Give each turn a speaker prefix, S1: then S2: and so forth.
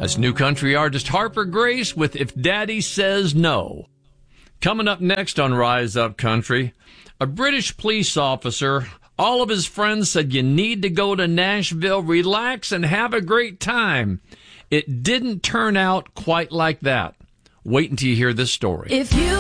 S1: That's new country artist Harper Grace with If Daddy Says No. Coming up next on Rise Up Country, a British police officer, all of his friends said you need to go to Nashville, relax, and have a great time. It didn't turn out quite like that. Wait until you hear this story.
S2: If you